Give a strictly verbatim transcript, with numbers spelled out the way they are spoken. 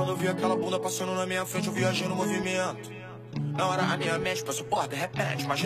Quando eu vi aquela bunda passando na minha frente, eu viajei no movimento. Na hora a minha mente passou, porra, de repente, imagina